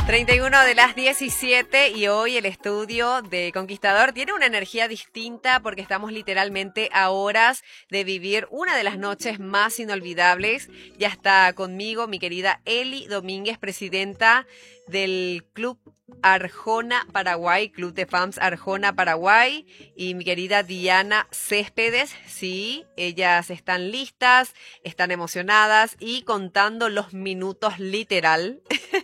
31 de las 17 y hoy el estudio de Conquistador tiene una energía distinta porque estamos literalmente a horas de vivir una de las noches más inolvidables. Ya está conmigo mi querida Eli Domínguez, presidenta del Club Arjona Paraguay, Club de Fans Arjona Paraguay, y mi querida Diana Céspedes. Sí, ellas están listas, están emocionadas y contando los minutos literal,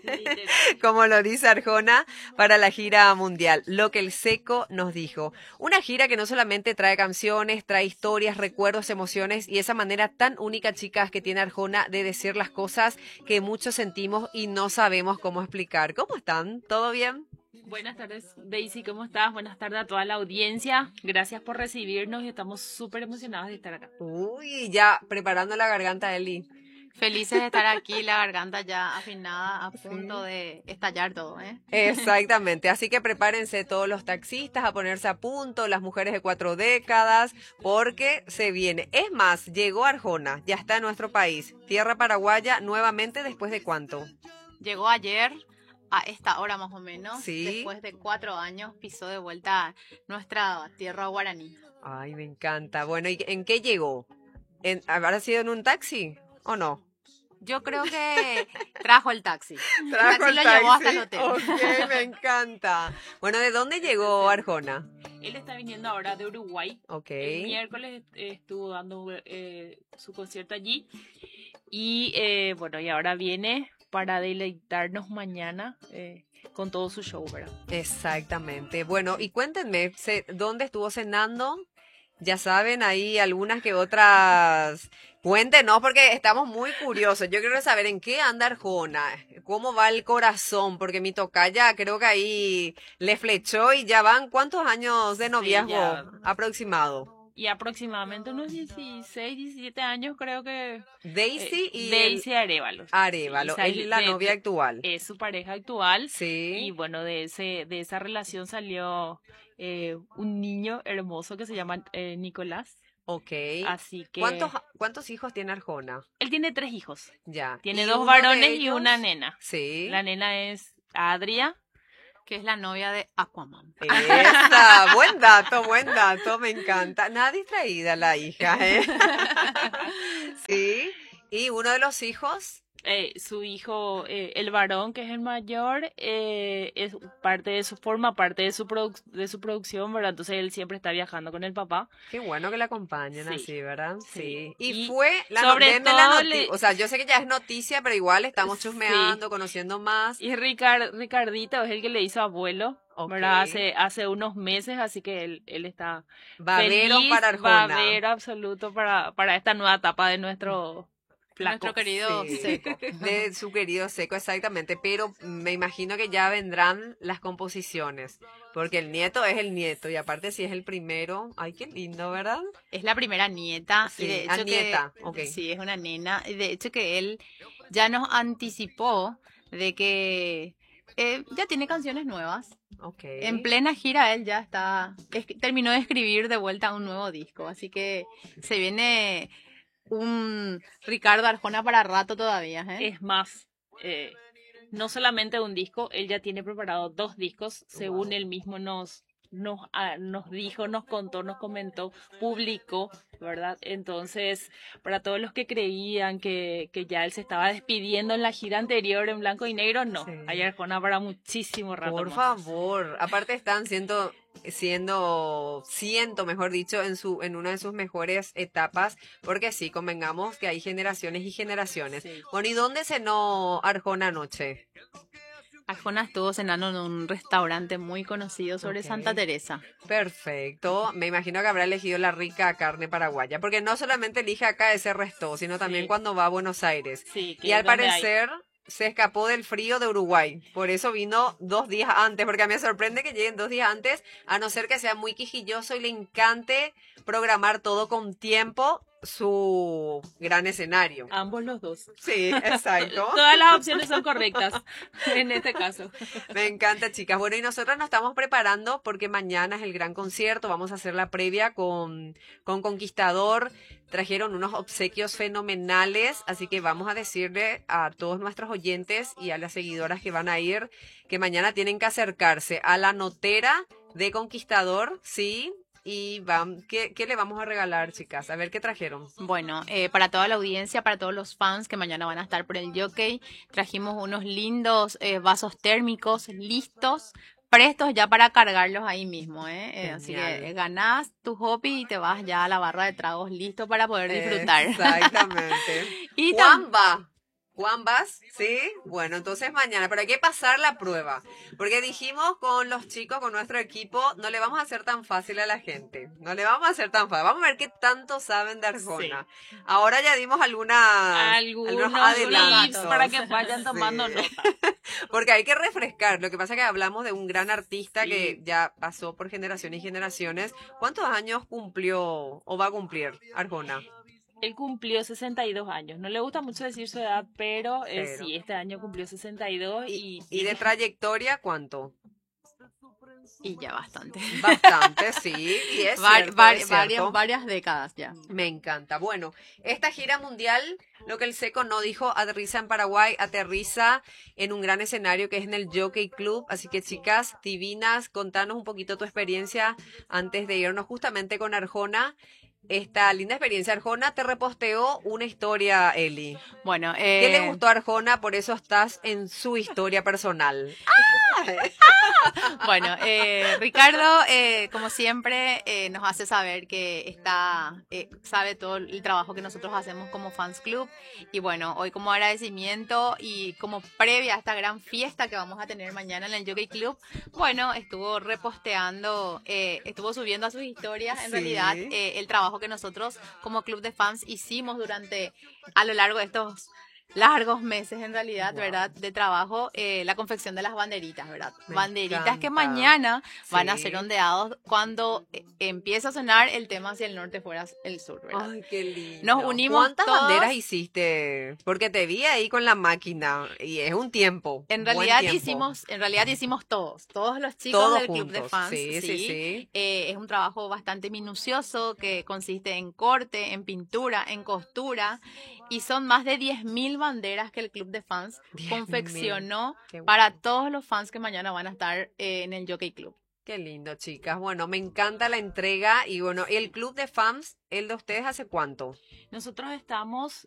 como lo dice Arjona, para la gira mundial. Lo que el Seco nos dijo. Una gira que no solamente trae canciones, trae historias, recuerdos, emociones y esa manera tan única, chicas, que tiene Arjona de decir las cosas que muchos sentimos y no sabemos cómo explicar. ¿Cómo están? ¿Todo bien? Buenas tardes, Daisy, ¿cómo estás? Buenas tardes a toda la audiencia. Gracias por recibirnos y estamos súper emocionados de estar acá. Uy, ya preparando la garganta, Eli. Felices de estar aquí, la garganta ya afinada, a punto de estallar todo, ¿eh? Exactamente, así que prepárense todos los taxistas a ponerse a punto, las mujeres de 4 décadas, porque se viene. Es más, llegó Arjona, ya está en nuestro país, tierra paraguaya, nuevamente después de ¿cuánto? Llegó ayer a esta hora más o menos, Sí. Después de 4 años pisó de vuelta nuestra tierra guaraní. Ay, me encanta. Bueno, ¿y en qué llegó? ¿Habrá sido en un taxi o no? Yo creo que trajo el taxi. Trajo el lo taxi. llevó hasta el hotel. Ok, me encanta. Bueno, ¿de dónde llegó Arjona? Él está viniendo ahora de Uruguay. Ok. El miércoles estuvo dando su concierto allí. Y bueno, y ahora viene para deleitarnos mañana con todo su show, ¿verdad? Exactamente. Bueno, y cuéntenme, ¿dónde estuvo cenando? Ya saben, hay algunas que otras. Cuéntenos porque estamos muy curiosos. Yo quiero saber en qué anda Arjona, cómo va el corazón, porque mi tocaya creo que ahí le flechó y ya van, ¿cuántos años de noviazgo ya. aproximado? Y aproximadamente unos 16, 17 años creo que... Daisy y Daisy Arévalo. Arévalo, es la novia actual. Es su pareja actual. Sí. Y bueno, de esa relación salió un niño hermoso que se llama Nicolás. Ok. Así que... ¿Cuántos hijos tiene Arjona? Él tiene 3 hijos. Ya. Tiene ¿Y 2 uno varones de y ellos? una nena. Sí. La nena es Adria. Que es la novia de Aquaman. Esa, buen dato, me encanta. Nada distraída la hija, ¿eh? Sí. ¿Y uno de los hijos? Su hijo, el varón, que es el mayor, es forma parte de su producción, ¿verdad? Entonces él siempre está viajando con el papá. Qué bueno que la acompañen Sí. así, ¿verdad? Sí. Y Y fue sobre denme la todo noticia. O sea, yo sé que ya es noticia, pero igual estamos chusmeando, conociendo más. Y Ricardito es el que le hizo abuelo, Ok. ¿verdad? Hace unos meses, así que él está Babero feliz, para Arjona. babero absoluto para esta nueva etapa de nuestro flaco. Nuestro querido Sí. Seco. De su querido Seco, exactamente. Pero me imagino que ya vendrán las composiciones. Porque el nieto es el nieto. Y aparte, si es el primero. Ay, qué lindo, ¿verdad? Es la primera nieta. Sí, Y de hecho nieta, que, ok. Sí, es una nena. Y de hecho que él ya nos anticipó de que ya tiene canciones nuevas. Ok. En plena gira él ya terminó de escribir de vuelta un nuevo disco. Así que se viene un Ricardo Arjona para rato todavía, ¿eh? Es más, no solamente un disco, él ya tiene preparado 2 discos, según Wow. él mismo nos dijo, nos contó, nos comentó, publicó, ¿verdad? Entonces, para todos los que creían que ya él se estaba despidiendo en la gira anterior en blanco y negro, no, Sí. hay Arjona para muchísimo rato Por más. favor. Aparte están siento, mejor dicho, en una de sus mejores etapas, porque sí, convengamos que hay generaciones y generaciones. Sí. Bueno, ¿y dónde cenó Arjona anoche? Arjona estuvo cenando en un restaurante muy conocido sobre Ok. Santa Teresa. Perfecto. Me imagino que habrá elegido la rica carne paraguaya, porque no solamente elige acá ese resto, sino también Sí. cuando va a Buenos Aires. Sí, que Y es al donde hay. parecer se escapó del frío de Uruguay, por eso vino 2 días antes, porque a mí me sorprende que lleguen 2 días antes, a no ser que sea muy quijilloso y le encante programar todo con tiempo. su gran escenario. Ambos los dos. Sí, exacto. Todas las opciones son correctas en este caso. Me encanta, chicas. Bueno, y nosotros nos estamos preparando porque mañana es el gran concierto. Vamos a hacer la previa con Conquistador. Trajeron unos obsequios fenomenales, así que vamos a decirle a todos nuestros oyentes y a las seguidoras que van a ir que mañana tienen que acercarse a la notera de Conquistador, ¿sí? Y ¿qué le vamos a regalar, chicas? A ver qué trajeron. Bueno, para toda la audiencia, para todos los fans que mañana van a estar por el Jockey, trajimos unos lindos vasos térmicos listos, prestos ya para cargarlos ahí mismo, ¿eh? Así que ganás tu hobby y te vas ya a la barra de tragos listo para poder disfrutar. Exactamente. Y Juan, ¿vas? ¿Sí? Bueno, entonces mañana, pero hay que pasar la prueba, porque dijimos con los chicos, con nuestro equipo, no le vamos a hacer tan fácil a la gente, no le vamos a hacer tan fácil, vamos a ver qué tanto saben de Arjona. Sí. Ahora ya dimos algunos adelantos para que vayan tomando nota. Porque hay que refrescar, lo que pasa es que hablamos de un gran artista que ya pasó por generaciones y generaciones. ¿Cuántos años cumplió o va a cumplir Arjona? Él cumplió 62 años. No le gusta mucho decir su edad, pero sí, este año cumplió 62. ¿Y de trayectoria cuánto? Y ya bastante. Bastante, sí. Y es cierto. Varias décadas ya. Me encanta. Bueno, esta gira mundial, lo que el Seco no dijo, aterriza en Paraguay, aterriza en un gran escenario que es en el Jockey Club. Así que, chicas divinas, contanos un poquito tu experiencia antes de irnos justamente con Arjona. Esta linda experiencia. Arjona te reposteó una historia, Eli. Bueno, ¿qué le gustó a Arjona? Por eso estás en su historia personal. Bueno, Ricardo, como siempre, nos hace saber que sabe todo el trabajo que nosotros hacemos como Fans Club. Y bueno, hoy como agradecimiento y como previa a esta gran fiesta que vamos a tener mañana en el Jockey Club, bueno, estuvo reposteando, estuvo subiendo a sus historias, en realidad, el trabajo que nosotros como club de fans hicimos a lo largo de estos largos meses en realidad, ¿verdad? De trabajo, la confección de las banderitas, ¿verdad? Banderitas que mañana van a ser ondeados cuando empieza a sonar el tema hacia el norte fuera el sur, ¿verdad? Ay, qué lindo. Nos unimos ¿Cuántas todos. banderas hiciste? Porque te vi ahí con la máquina y es un tiempo. En realidad hicimos todos los chicos todos del juntos. Club de Fans. Sí. Es un trabajo bastante minucioso que consiste en corte, en pintura, en costura, y son más de 10.000 banderas que el Club de Fans confeccionó para todos los fans que mañana van a estar en el Jockey Club. Qué lindo, chicas. Bueno, me encanta la entrega y bueno, el Club de Fans, ¿el de ustedes hace cuánto? Nosotros estamos